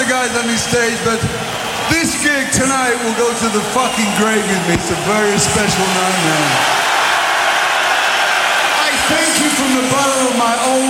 the guys on this stage, but this gig tonight will go to the fucking grave with me. It's a very special night, man. I thank you from the bottom of my own